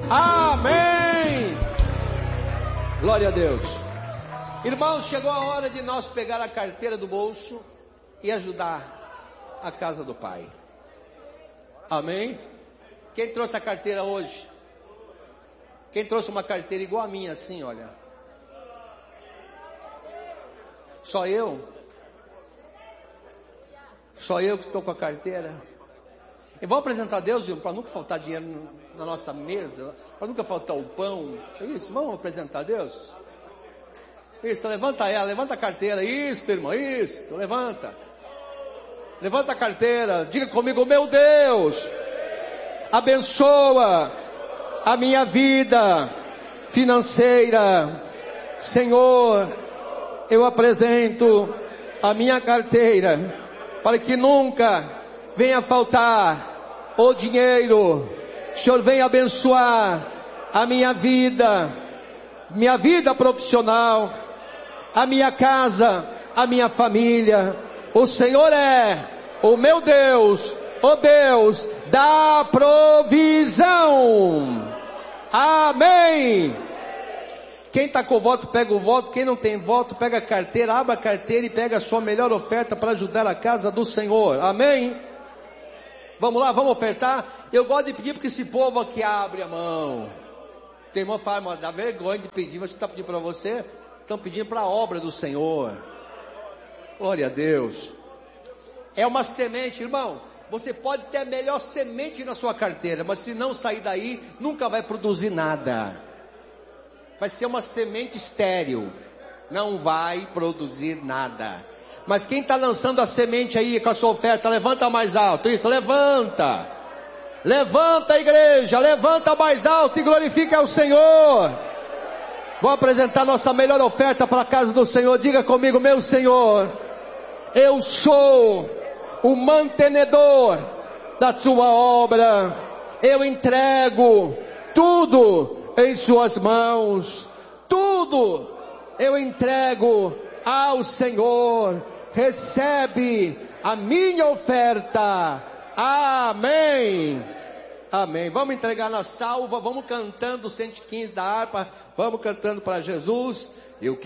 Amém. Glória a Deus. Irmãos, chegou a hora de nós pegar a carteira do bolso e ajudar a casa do Pai. Amém? Quem trouxe a carteira hoje? Quem trouxe uma carteira igual a minha, assim, olha? Só eu? Só eu que estou com a carteira? E vamos apresentar a Deus, para nunca faltar dinheiro na nossa mesa, para nunca faltar o pão. Isso, vamos apresentar a Deus? Isso, levanta ela, levanta a carteira. Isso, irmão, isso, levanta. Levanta a carteira, diga comigo: meu Deus, abençoa a minha vida financeira. Senhor, eu apresento a minha carteira, para que nunca venha faltar o dinheiro. O Senhor venha abençoar a minha vida profissional, a minha casa, a minha família. O Senhor é o meu Deus, o Deus da provisão. Amém. Quem está com voto, pega o voto. Quem não tem voto, pega a carteira, abre a carteira e pega a sua melhor oferta para ajudar a casa do Senhor. Amém. Vamos lá, vamos ofertar. Eu gosto de pedir porque esse povo aqui abre a mão. Tem irmão que fala, mas dá vergonha de pedir, mas está pedindo para você? Estão pedindo para a obra do Senhor. Glória a Deus. É uma semente, irmão. Você pode ter a melhor semente na sua carteira, mas se não sair daí, nunca vai produzir nada. Vai ser uma semente estéril. Não vai produzir nada. Mas quem está lançando a semente aí com a sua oferta, levanta mais alto. Isso, levanta. Levanta, igreja, levanta mais alto e glorifica ao Senhor. Vou apresentar nossa melhor oferta para a casa do Senhor. Diga comigo: meu Senhor, eu sou o mantenedor da sua obra. Eu entrego tudo em suas mãos. Tudo eu entrego ao Senhor. Recebe a minha oferta. Amém. Amém. Vamos entregar na salva. Vamos cantando o 115 da harpa. Vamos cantando para Jesus.